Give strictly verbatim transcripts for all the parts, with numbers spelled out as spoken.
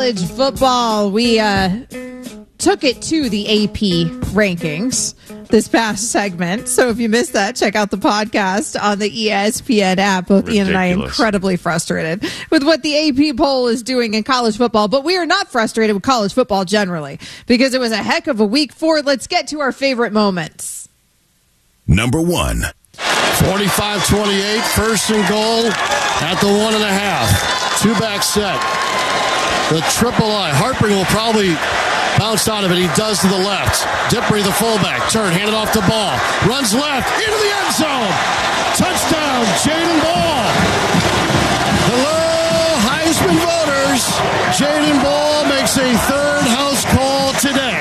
college football. We uh, took it to the A P rankings this past segment. So if you missed that, check out the podcast on the E S P N app. Both Ridiculous. Ian and I are incredibly frustrated with what the A P poll is doing in college football. But we are not frustrated with college football generally because it was a heck of a week four. Let's get to our favorite moments. Number one. forty-five twenty-eight, first and goal at the one and a half. Two-back set. The triple I. Harper will probably bounce out of it. He does to the left. Dippery, the fullback. Turn, hand it off to Ball. Runs left, into the end zone. Touchdown, Jaden Ball. Hello, Heisman voters. Jaden Ball makes a third house call today.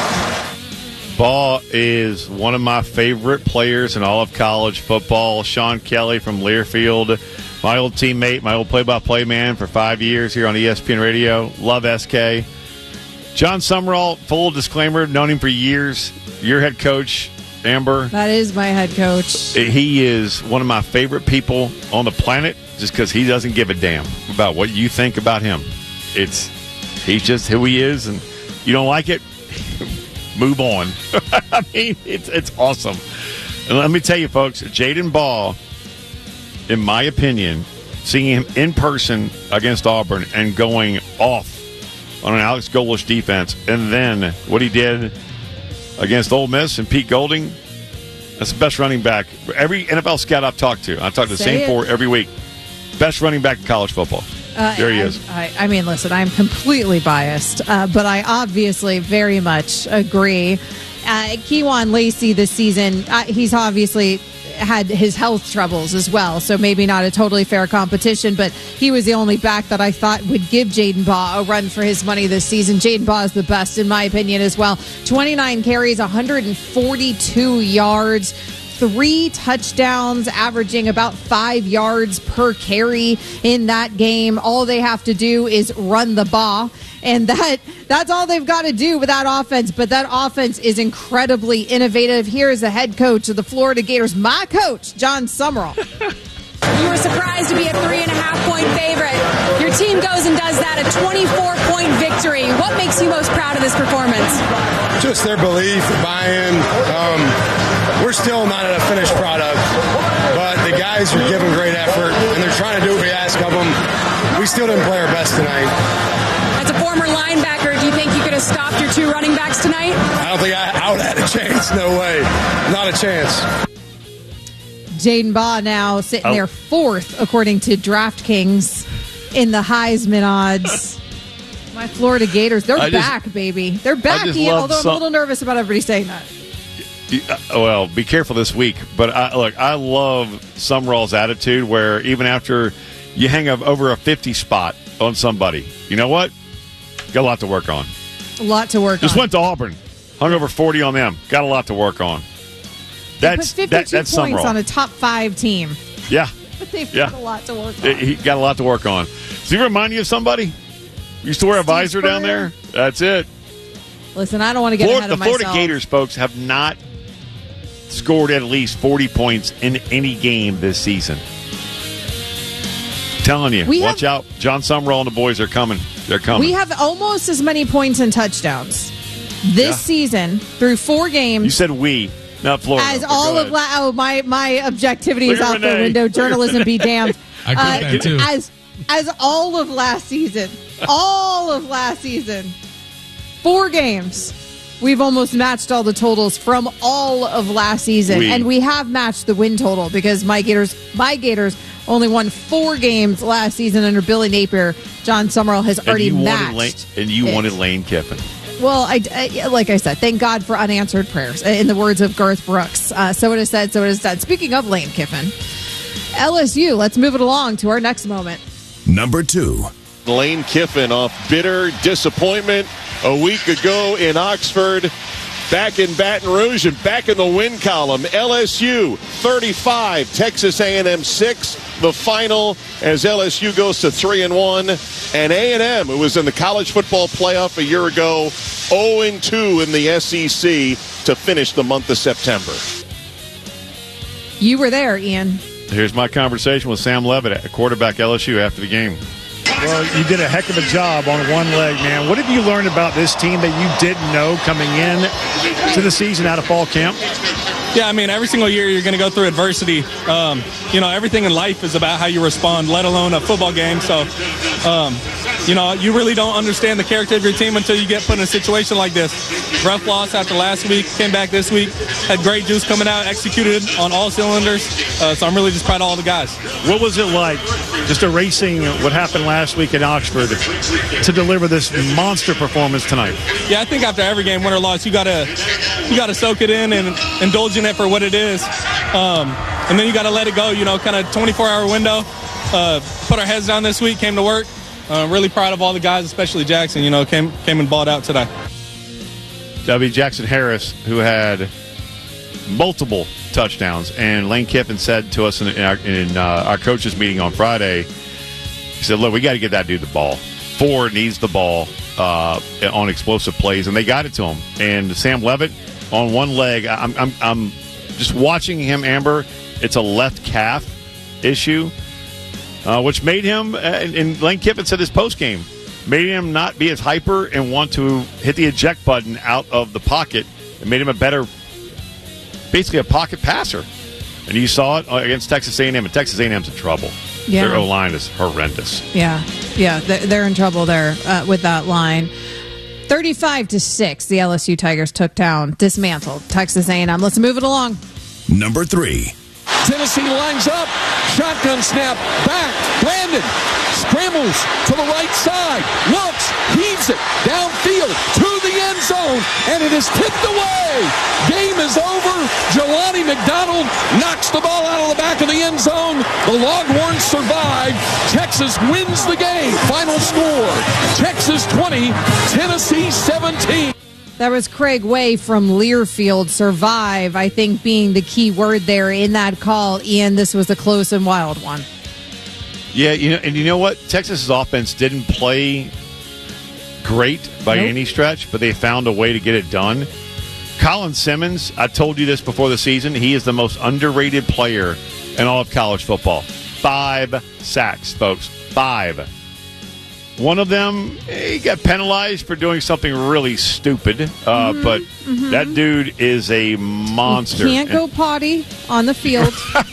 Ball is one of my favorite players in all of college football. Sean Kelly from Learfield, my old teammate, my old play-by-play man for five years here on E S P N Radio. Love S K. John Summerall, full disclaimer, known him for years. Your head coach, Amber. That is my head coach. He is one of my favorite people on the planet just because he doesn't give a damn about what you think about him. It's He's just who he is, and you don't like it, move on. I mean, it's it's awesome. And let me tell you, folks, Jaden Ball, in my opinion, seeing him in person against Auburn and going off on an Alex Golesh defense, and then what he did against Ole Miss and Pete Golding, that's the best running back. Every N F L scout I've talked to, I talk to the Say same it. four every week. Best running back in college football. Uh, there he I, is. I, I mean, listen, I'm completely biased, uh, but I obviously very much agree. Uh, Kejuan Lacey this season, uh, he's obviously had his health troubles as well, so maybe not a totally fair competition, but he was the only back that I thought would give Jaden Baugh a run for his money this season. Jaden Baugh is the best, in my opinion, as well. twenty-nine carries, one hundred forty-two yards, three touchdowns, averaging about five yards per carry in that game. All they have to do is run the ball, and that that's all they've got to do with that offense. But that offense is incredibly innovative. Here is the head coach of the Florida Gators, my coach, John Summerall. You were surprised to be a three and a half point favorite. Your team goes and does that, a twenty-four point victory. What makes you most proud of this performance? Just their belief, buy-in. Um, we're still not at a finished product, but the guys are giving great effort, and they're trying to do what we ask of them. We still didn't play our best tonight. As a former linebacker, do you think you could have stopped your two running backs tonight? I don't think I, I would have had a chance. No way. Not a chance. Jaden Baugh now sitting Oh. there fourth, according to DraftKings, in the Heisman odds. My Florida Gators, they're I just- back, baby. They're back, just Ian, love although I'm some- a little nervous about everybody saying that. Uh, Well, be careful this week. But I, look, I love Summerall's attitude where even after you hang up over a fifty spot on somebody, you know what? Got a lot to work on. A lot to work Just on. went to Auburn, hung over forty on them. Got a lot to work on. They put That's fifty-two that, that's points Summerall. on a top five team. Yeah, But they've Yeah. got a lot to work on. he got a lot to work on. Does he remind you of somebody? Used to wear a Steve visor down Spurrier? there. That's it. Listen, I don't want to get Florida, ahead the of Florida myself. Gators, folks, have not scored at least forty points in any game this season. Telling you, We watch have- out. John Summerall and the boys are coming. They're coming. We have almost as many points and touchdowns this Yeah. season through four games. You said we, not Florida. As but all go of ahead. la- oh my my objectivity Look is at out the Renee. window. Look at Journalism be damned. I agree with that, too. As as all of last season, all of last season, four games, we've almost matched all the totals from all of last season, We. and we have matched the win total because my Gators, my Gators, only won four games last season under Billy Napier. John Summerall has and already you matched. wanted Lane, and you it. wanted Lane Kiffin. Well, I, I- like I said, thank God for unanswered prayers, in the words of Garth Brooks. Uh, so it is said, so it is done. Speaking of Lane Kiffin, L S U, let's move it along to our next moment. Number two. Lane Kiffin off bitter disappointment a week ago in Oxford, back in Baton Rouge and back in the win column. L S U thirty-five, Texas A and M six. The final as L S U goes to three and one, and A and M, who was in the college football playoff a year ago, oh and two in the S E C to finish the month of September. You were there, Ian. Here's my conversation with Sam Levitt, a quarterback L S U, after the game. Well, you did a heck of a job on one leg, man. What have you learned about this team that you didn't know coming in to the season out of fall camp? Yeah, I mean, every single year you're going to go through adversity. Um, you know, everything in life is about how you respond, let alone a football game. So, um, you know, you really don't understand the character of your team until you get put in a situation like this. Rough loss after last week, came back this week, had great juice coming out, executed on all cylinders. Uh, so I'm really just proud of all the guys. What was it like just erasing what happened last week in Oxford to deliver this monster performance tonight? Yeah, I think after every game, win or loss, you gotta you gotta soak it in and indulge in it for what it is, um, and then you gotta let it go. You know, kind of twenty-four hour window. Uh, put our heads down this week, came to work. Uh, really proud of all the guys, especially Jackson. You know, came came and balled out today. W. Jackson Harris, who had multiple touchdowns, and Lane Kiffin said to us in, in, our, in uh, our coaches meeting on Friday, he said, look, we got to get that dude the ball. Ford needs the ball uh, on explosive plays, and they got it to him. And Sam Levitt on one leg, I'm, I'm, I'm just watching him, Amber, it's a left calf issue, uh, which made him, uh, and, and Lane Kiffin said his postgame, made him not be as hyper and want to hit the eject button out of the pocket. It made him a better, basically a pocket passer. And you saw it against Texas A and M, and Texas A and M's in trouble. Yeah. Their O-line is horrendous. Yeah, yeah, they're in trouble there uh, with that line. thirty-five to six, the L S U Tigers took down, dismantled Texas A and M. Let's move it along. Number three. Tennessee lines up. Shotgun snap. Back. Landon scrambles to the right side. Looks. Heaves it. Downfield to the end zone. And it is tipped away. Game is over. Jelani McDonald knocks the ball out of the back of the end zone. The Longhorns survive. Texas wins the game. Final score. Texas twenty. Tennessee seventeen. That was Craig Way from Learfield. Survive, I think, being the key word there in that call. Ian, this was a close and wild one. Yeah, you know, and you know what? Texas's offense didn't play great by nope. any stretch, but they found a way to get it done. Colin Simmons, I told you this before the season, he is the most underrated player in all of college football. Five sacks, folks. Five. One of them, he got penalized for doing something really stupid, uh, mm-hmm, but mm-hmm. that dude is a monster. You can't go potty on the field.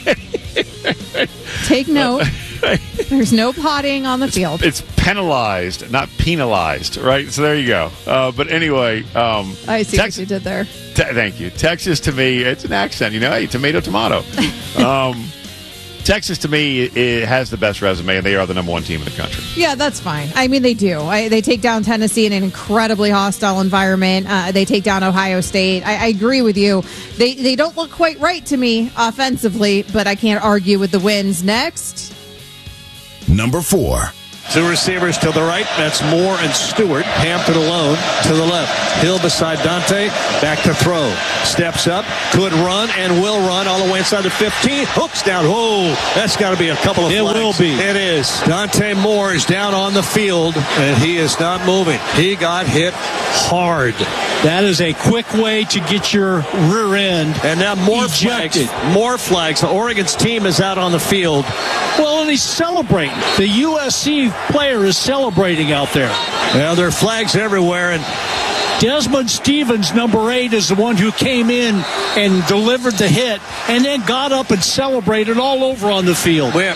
Take note. There's no pottying on the field. It's penalized, not penalized, right? So there you go. Uh, but anyway. Um, I see Tex- what you did there. Te- thank you. Texas, to me, it's an accent, you know, hey, tomato, tomato. um Texas, to me, it has the best resume, and they are the number one team in the country. Yeah, that's fine. I mean, they do. I, they take down Tennessee in an incredibly hostile environment. Uh, they take down Ohio State. I, I agree with you. They they don't look quite right to me offensively, but I can't argue with the wins. Next. Number four. Two receivers to the right. That's Moore and Stewart. Hampton alone to the left. Hill beside Dante. Back to throw. Steps up. Could run and will run all the way inside the fifteen. Hooks down. Oh, that's got to be a couple of It flags. will be. It is. Dante Moore is down on the field, and he is not moving. He got hit hard. That is a quick way to get your rear end And now more ejected. flags. More flags. Oregon's team is out on the field. Well, and he's celebrating. The U S C player is celebrating out there. Well, there are flags everywhere, and Desmond Stevens, number eight, is the one who came in and delivered the hit and then got up and celebrated all over on the field. well,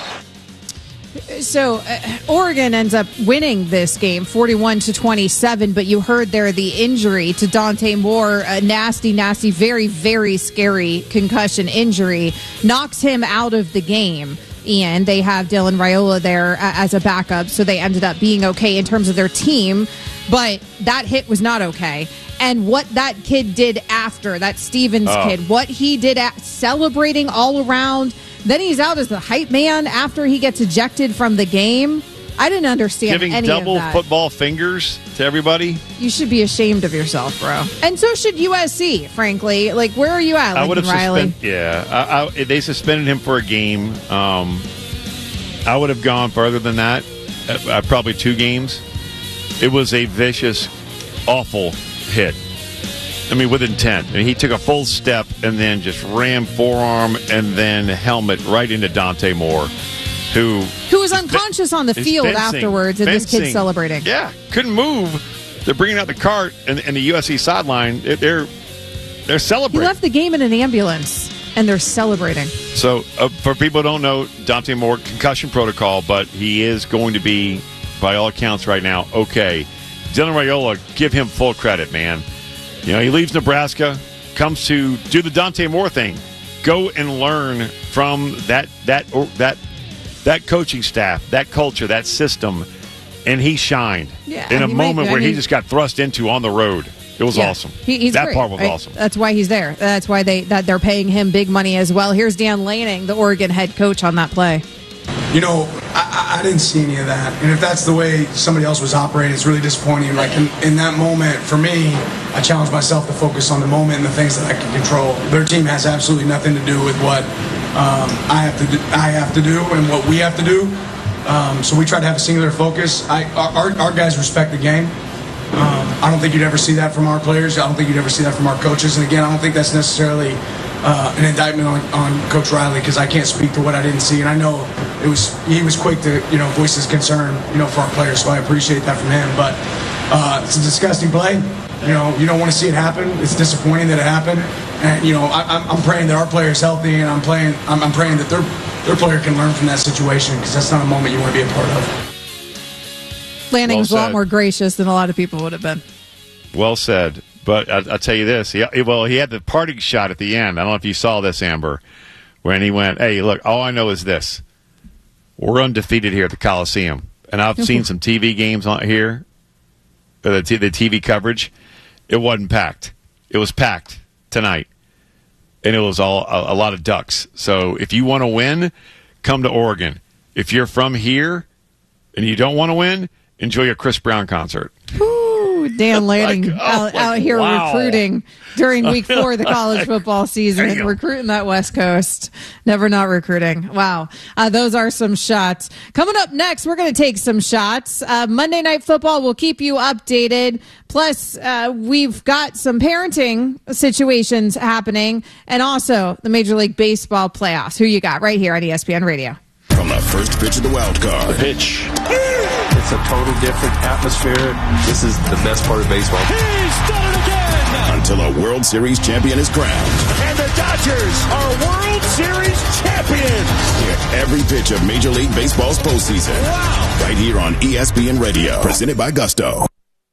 So uh, Oregon ends up winning this game forty-one to twenty-seven, but you heard there the injury to Dante Moore, a nasty, nasty, very, very scary concussion injury, knocks him out of the game. And they have Dylan Raiola there uh, as a backup, so they ended up being okay in terms of their team. But that hit was not okay. And what that kid did after, that Stevens oh. kid, what he did at celebrating all around, then he's out as the hype man after he gets ejected from the game. I didn't understand Giving any double of that. football fingers to everybody. You should be ashamed of yourself, bro. And so should U S C, frankly. Like, where are you at, Lincoln I would have Riley? suspended. Yeah, I, I, they suspended him for a game. Um, I would have gone further than that. Uh, probably two games. It was a vicious, awful hit. I mean, with intent. And he took a full step and then just ran forearm and then helmet right into Dante Moore, who Who was unconscious on the He's field fencing, afterwards, and this kid's fencing. celebrating. Yeah, couldn't move. They're bringing out the cart, and, and the U S C sideline, they're they're He celebrating. left the game in an ambulance, and they're celebrating. So, uh, for people who don't know, Dante Moore, concussion protocol, but he is going to be, by all accounts right now, okay. Dylan Raiola, give him full credit, man. You know, he leaves Nebraska, comes to do the Dante Moore thing. Go and learn from that that or, that that coaching staff, that culture, that system, and he shined Yeah, in a he might- moment I where he mean- just got thrust into on the road. It was Yeah. awesome. He, he's that great. part was I- awesome. That's why he's there. That's why they that they're paying him big money as well. Here's Dan Lanning, the Oregon head coach, on that play. You know, I, I didn't see any of that. And if that's the way somebody else was operating, it's really disappointing. Like in, in that moment, for me, I challenged myself to focus on the moment and the things that I can control. Their team has absolutely nothing to do with what um, I have to do, I have to do and what we have to do. Um, so we try to have a singular focus. I, our, our guys respect the game. Um, I don't think you'd ever see that from our players. I don't think you'd ever see that from our coaches. And again, I don't think that's necessarily uh, an indictment on, on Coach Riley, because I can't speak to what I didn't see. And I know it was he was quick to you know voice his concern you know for our players. So I appreciate that from him. But uh, it's a disgusting play. You know you don't want to see it happen. It's disappointing that it happened. And you know I, I'm, I'm praying that our player is healthy, and I'm playing. I'm, I'm praying that their their player can learn from that situation, because that's not a moment you want to be a part of. Lanning Well was a lot said. more gracious than a lot of people would have been. Well said. But I, I'll tell you this. He, well, he had the parting shot at the end. I don't know if you saw this, Amber, when he went, hey, look, all I know is this. We're undefeated here at the Coliseum. And I've seen some T V games on here, uh, the, t- the T V coverage. It wasn't packed. It was packed tonight. And it was all a, a lot of ducks. So if you want to win, come to Oregon. If you're from here and you don't want to win, enjoy your Chris Brown concert. Ooh, Dan Lanning Like, oh, out, like, out here wow. recruiting during week four of the college football season, Damn. recruiting that West Coast. Never not recruiting. Wow. Uh, those are some shots. Coming up next, we're going to take some shots. Uh, Monday Night Football will keep you updated. Plus, uh, we've got some parenting situations happening, and also the Major League Baseball playoffs. Who you got right here on E S P N Radio? From the first pitch of the wild card. Pitch. It's a total different atmosphere. This is the best part of baseball. He's done it again! Until a World Series champion is crowned. And the Dodgers are World Series champions. Hear every pitch of Major League Baseball's postseason. Wow! Right here on E S P N Radio. Presented by Gusto.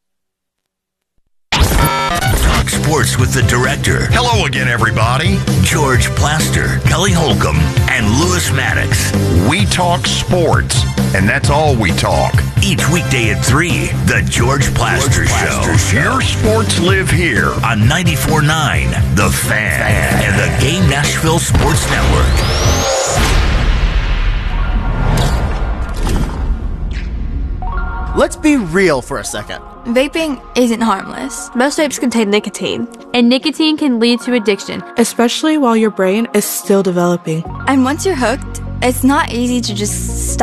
Talk sports with the director. Hello again, everybody. George Plaster, Kelly Holcomb, and Lewis Maddox. We talk sports, and that's all we talk. Each weekday at three, The George Plaster, George Plaster Show. Show. Your sports live here. On ninety-four point nine, The Fan, Fan, and the Game Nashville Sports Network. Let's be real for a second. Vaping isn't harmless. Most vapes contain nicotine, and nicotine can lead to addiction, especially while your brain is still developing. And once you're hooked, it's not easy to just stop.